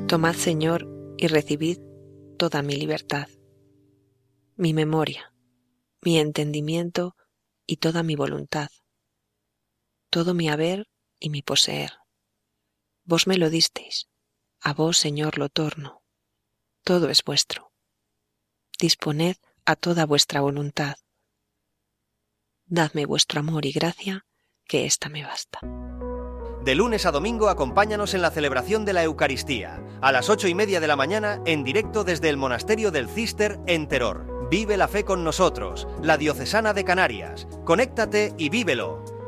Tomad, Señor, y recibid toda mi libertad, mi memoria, mi entendimiento y toda mi voluntad, todo mi haber y mi poseer. Vos me lo disteis, a vos, Señor, lo torno. Todo es vuestro. Disponed a toda vuestra voluntad. Dadme vuestro amor y gracia, que ésta me basta. De lunes a domingo acompáñanos en la celebración de la Eucaristía, a las 8:30 de la mañana, en directo desde el Monasterio del Císter en Teror. Vive la fe con nosotros, la Diocesana de Canarias. Conéctate y vívelo.